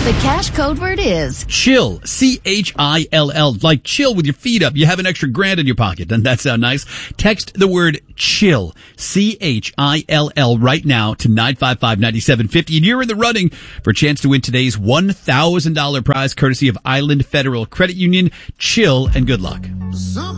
The cash code word is chill. CHILL. Like chill with your feet up. You have an extra $1,000 in your pocket. Doesn't that sound nice? Text the word chill. CHILL right now to 955-9750. And you're in the running for a chance to win today's $1,000 prize courtesy of Island Federal Credit Union. Chill and good luck.